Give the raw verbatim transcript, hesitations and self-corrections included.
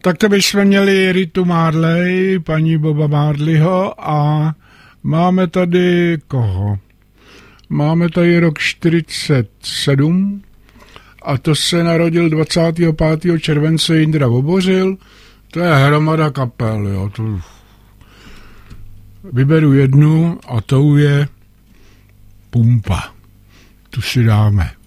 Tak to bychom měli Ritu Marley, paní Boba Marleyho a máme tady koho? Máme tady rok čtyřicet sedm a to se narodil dvacátého pátého července Jindra Vobořil. To je hromada kapel, jo. To... Vyberu jednu a tou je Pumpa. Tu si dáme.